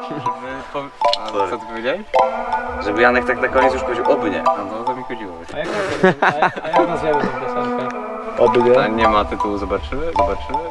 A co ty powiedziałeś? Żeby Janek tak na koniec już powiedział oby nie. A no to mi chodziło. A jak nazwiemy tę piosenkę? Oby nie. A nie ma tytułu, zobaczymy? Zobaczymy?